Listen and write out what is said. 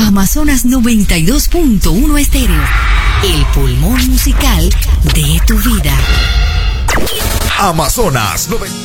Amazonas 92.1 Estéreo. El pulmón musical de tu vida. Amazonas 92.